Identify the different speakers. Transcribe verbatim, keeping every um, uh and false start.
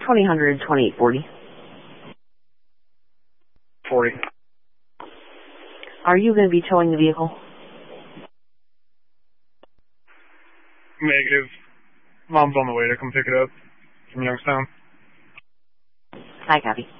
Speaker 1: twenty hundred, twenty-eight forty.
Speaker 2: forty.
Speaker 1: Are you going to be towing the vehicle?
Speaker 2: Negative. Mom's on the way to come pick it up from Youngstown.
Speaker 1: I copy.